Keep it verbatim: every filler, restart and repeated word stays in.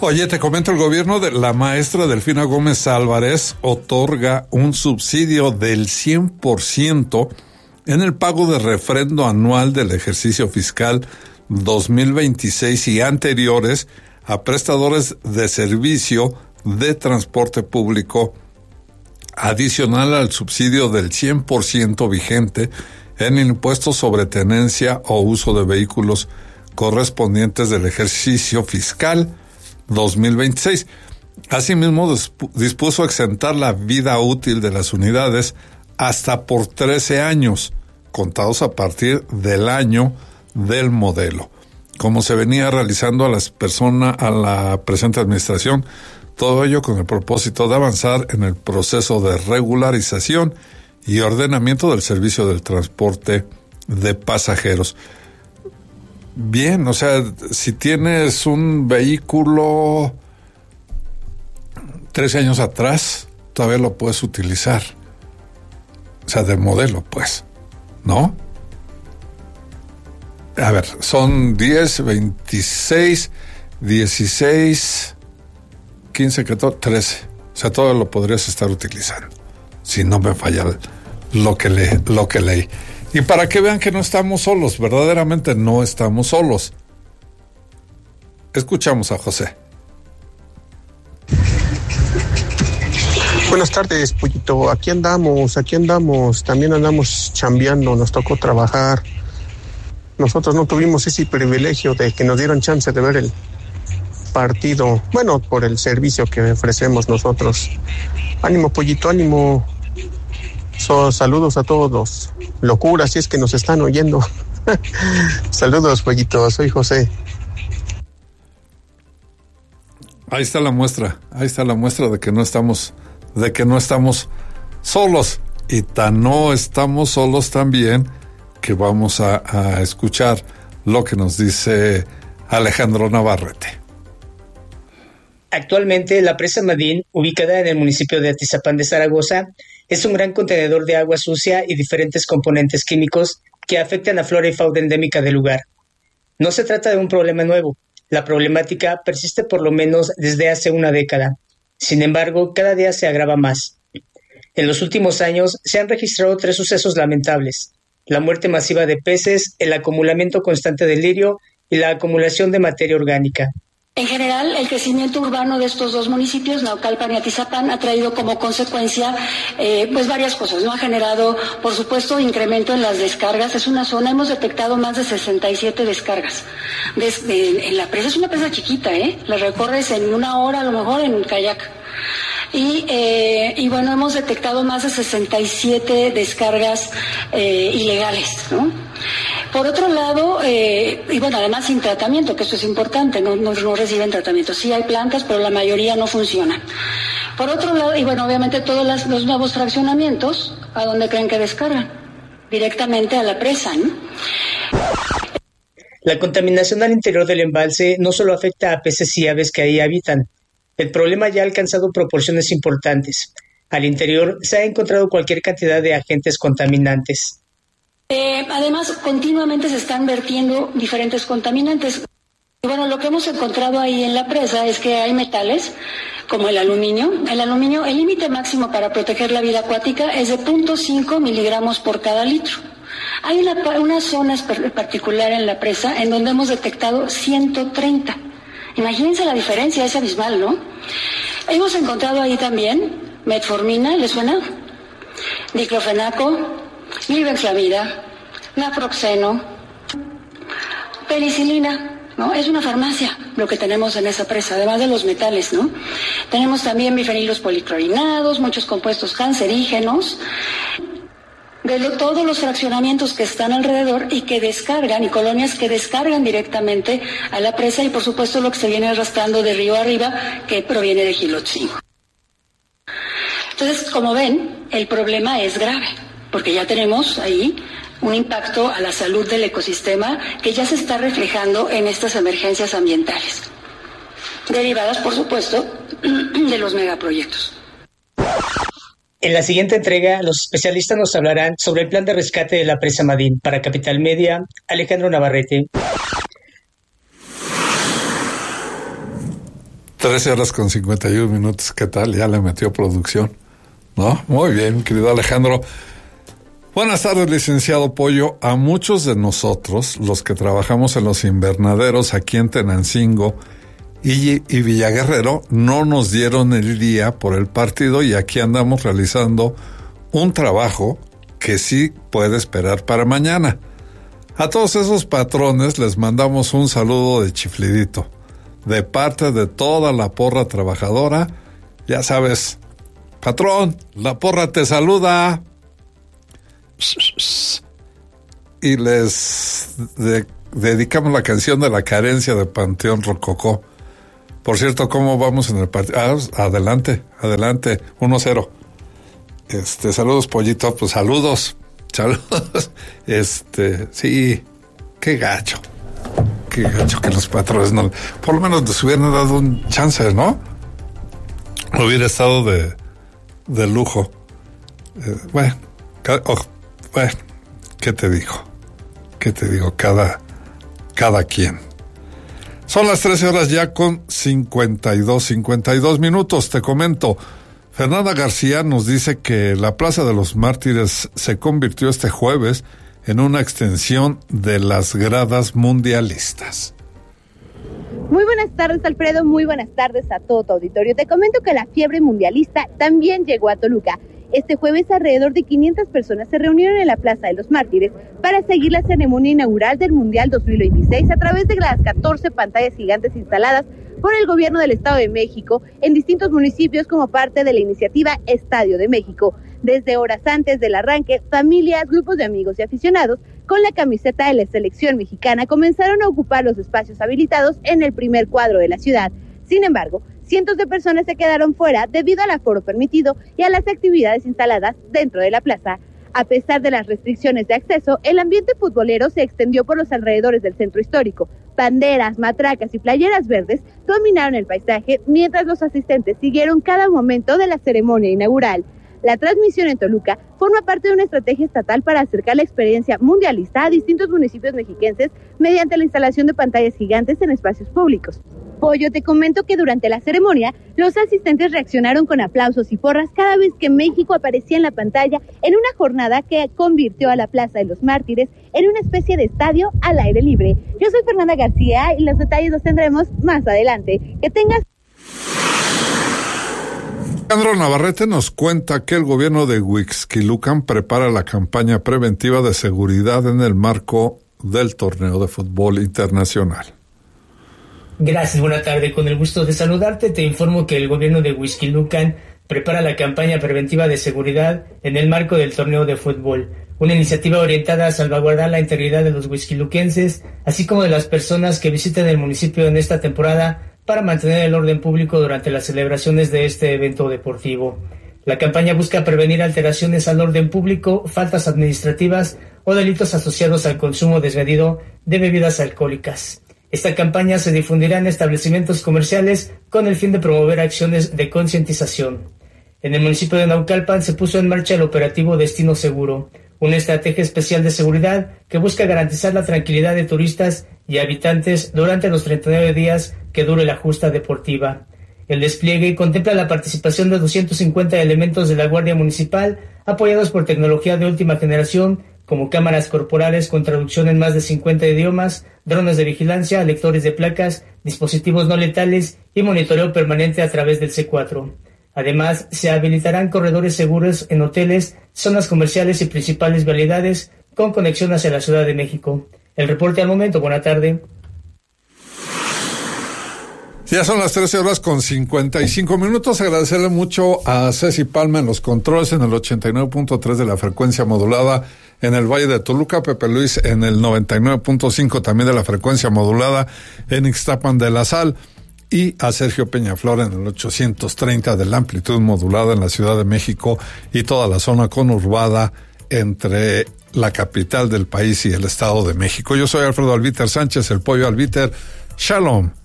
Oye, te comento, el gobierno de la maestra Delfina Gómez Álvarez otorga un subsidio del cien por ciento en el pago de refrendo anual del ejercicio fiscal dos mil veintiséis y anteriores a prestadores de servicio de transporte público, adicional al subsidio del cien por ciento vigente en el impuesto sobre tenencia o uso de vehículos correspondientes del ejercicio fiscal dos mil veintiséis. Asimismo, dispuso exentar la vida útil de las unidades hasta por trece años, contados a partir del año del modelo, como se venía realizando a las personas, a la presente administración, todo ello con el propósito de avanzar en el proceso de regularización y ordenamiento del servicio del transporte de pasajeros. Bien, o sea, si tienes un vehículo trece años atrás, todavía lo puedes utilizar. O sea, del modelo, pues, ¿no? A ver, son diez, veintiséis, dieciséis, quince, catorce, trece. O sea, todo lo podrías estar utilizando, si no me falla lo que, le, lo que leí. Y para que vean que no estamos solos, verdaderamente no estamos solos. Escuchamos a José. Buenas tardes, Pollito. Aquí andamos, aquí andamos. También andamos chambeando, nos tocó trabajar. Nosotros no tuvimos ese privilegio de que nos dieran chance de ver el partido. Bueno, por el servicio que ofrecemos nosotros. Ánimo, Pollito, ánimo. So, saludos a todos. Locuras, si es que nos están oyendo. Saludos, Pollito. Soy José. Ahí está la muestra. Ahí está la muestra de que no estamos, de que no estamos solos. Y tan no estamos solos también que vamos a, a escuchar lo que nos dice Alejandro Navarrete. Actualmente, la presa Madín, ubicada en el municipio de Atizapán de Zaragoza, es un gran contenedor de agua sucia y diferentes componentes químicos que afectan a flora y fauna endémica del lugar. No se trata de un problema nuevo. La problemática persiste por lo menos desde hace una década. Sin embargo, cada día se agrava más. En los últimos años se han registrado tres sucesos lamentables: la muerte masiva de peces, el acumulamiento constante de lirio y la acumulación de materia orgánica. En general, el crecimiento urbano de estos dos municipios, Naucalpan y Atizapán, ha traído como consecuencia eh, pues varias cosas, ¿no? Ha generado, por supuesto, incremento en las descargas. Es una zona, hemos detectado más de sesenta y siete descargas. Desde, en la presa es una presa chiquita, ¿eh? La recorres en una hora, a lo mejor, en kayak. Y, eh, y bueno, hemos detectado más de sesenta y siete descargas eh, ilegales, ¿no? Por otro lado, eh, y bueno, además sin tratamiento, que esto es importante, no, no, no reciben tratamiento. Sí hay plantas, pero la mayoría no funcionan. Por otro lado, y bueno, obviamente todos las, los nuevos fraccionamientos, ¿a dónde creen que descargan? Directamente a la presa, ¿no? La contaminación al interior del embalse no solo afecta a peces y aves que ahí habitan. El problema ya ha alcanzado proporciones importantes. Al interior se ha encontrado cualquier cantidad de agentes contaminantes. Eh, además, continuamente se están vertiendo diferentes contaminantes. Y bueno, lo que hemos encontrado ahí en la presa es que hay metales, como el aluminio. El aluminio, el límite máximo para proteger la vida acuática es de cero punto cinco miligramos por cada litro. Hay una, una zona particular en la presa en donde hemos detectado ciento treinta. Imagínense la diferencia, es abismal, ¿no? Hemos encontrado ahí también metformina, ¿les suena? Diclofenaco, glibenclamida, naproxeno, penicilina, ¿no? Es una farmacia lo que tenemos en esa presa, además de los metales, ¿no? Tenemos también bifenilos policlorinados, muchos compuestos cancerígenos, de lo, todos los fraccionamientos que están alrededor y que descargan, y colonias que descargan directamente a la presa, y por supuesto lo que se viene arrastrando de río arriba, que proviene de Gilotzingo. Entonces, como ven, el problema es grave, porque ya tenemos ahí un impacto a la salud del ecosistema que ya se está reflejando en estas emergencias ambientales, derivadas, por supuesto, de los megaproyectos. En la siguiente entrega, los especialistas nos hablarán sobre el plan de rescate de la presa Madín. Para Capital Media, Alejandro Navarrete. trece horas con cincuenta y uno minutos, ¿qué tal? Ya le metió producción, ¿no? Muy bien, querido Alejandro. Buenas tardes, licenciado Pollo. A muchos de nosotros, los que trabajamos en los invernaderos aquí en Tenancingo y, y Villaguerrero, no nos dieron el día por el partido y aquí andamos realizando un trabajo que sí puede esperar para mañana. A todos esos patrones les mandamos un saludo de chiflidito, de parte de toda la porra trabajadora. Ya sabes, patrón, la porra te saluda. Y les de, dedicamos la canción de la carencia de Panteón Rococó. Por cierto, ¿cómo vamos en el partido? Ah, adelante, adelante, uno cero. Este, saludos, Pollito, pues saludos, saludos. Este, sí, qué gacho, qué gacho que los patrones no, por lo menos les hubieran dado un chance, ¿no? Hubiera estado de, de lujo. Eh, bueno, ca- oh, bueno, ¿qué te digo? ¿Qué te digo? Cada, cada quien. Son las trece horas ya con cincuenta y dos, cincuenta y dos minutos. Te comento, Fernanda García nos dice que la Plaza de los Mártires se convirtió este jueves en una extensión de las gradas mundialistas. Muy buenas tardes, Alfredo, muy buenas tardes a todo tu auditorio. Te comento que la fiebre mundialista también llegó a Toluca. Este jueves alrededor de quinientas personas se reunieron en la Plaza de los Mártires para seguir la ceremonia inaugural del Mundial dos mil veintiséis a través de las catorce pantallas gigantes instaladas por el gobierno del Estado de México en distintos municipios como parte de la iniciativa Estadio de México. Desde horas antes del arranque, familias, grupos de amigos y aficionados con la camiseta de la selección mexicana comenzaron a ocupar los espacios habilitados en el primer cuadro de la ciudad. Sin embargo, cientos de personas se quedaron fuera debido al aforo permitido y a las actividades instaladas dentro de la plaza. A pesar de las restricciones de acceso, el ambiente futbolero se extendió por los alrededores del centro histórico. Banderas, matracas y playeras verdes dominaron el paisaje mientras los asistentes siguieron cada momento de la ceremonia inaugural. La transmisión en Toluca forma parte de una estrategia estatal para acercar la experiencia mundialista a distintos municipios mexiquenses mediante la instalación de pantallas gigantes en espacios públicos. Pollo, te comento que durante la ceremonia, los asistentes reaccionaron con aplausos y porras cada vez que México aparecía en la pantalla en una jornada que convirtió a la Plaza de los Mártires en una especie de estadio al aire libre. Yo soy Fernanda García y los detalles los tendremos más adelante. Que tengas... Alejandro Navarrete nos cuenta que el gobierno de Huixquilucan prepara la campaña preventiva de seguridad en el marco del torneo de fútbol internacional. Gracias, buena tarde. Con el gusto de saludarte, te informo que el gobierno de Huixquilucan prepara la campaña preventiva de seguridad en el marco del torneo de fútbol, una iniciativa orientada a salvaguardar la integridad de los huixquiluquenses, así como de las personas que visiten el municipio en esta temporada para mantener el orden público durante las celebraciones de este evento deportivo. La campaña busca prevenir alteraciones al orden público, faltas administrativas o delitos asociados al consumo desmedido de bebidas alcohólicas. Esta campaña se difundirá en establecimientos comerciales con el fin de promover acciones de concientización. En el municipio de Naucalpan se puso en marcha el operativo Destino Seguro, una estrategia especial de seguridad que busca garantizar la tranquilidad de turistas y habitantes durante los treinta y nueve días que dure la justa deportiva. El despliegue contempla la participación de doscientos cincuenta elementos de la Guardia Municipal, apoyados por tecnología de última generación, como cámaras corporales con traducción en más de cincuenta idiomas, drones de vigilancia, lectores de placas, dispositivos no letales y monitoreo permanente a través del C cuatro. Además, se habilitarán corredores seguros en hoteles, zonas comerciales y principales vialidades con conexión hacia la Ciudad de México. El reporte al momento, buena tarde. Ya son las trece horas con cincuenta y cinco minutos. Agradecerle mucho a Ceci Palma en los controles en el ochenta y nueve punto tres de la frecuencia modulada en el Valle de Toluca, Pepe Luis en el noventa y nueve punto cinco también de la frecuencia modulada en Ixtapan de la Sal, y a Sergio Peñaflor en el ochocientos treinta de la amplitud modulada en la Ciudad de México y toda la zona conurbada entre la capital del país y el Estado de México. Yo soy Alfredo Albiter Sánchez, el Pollo Albiter. Shalom.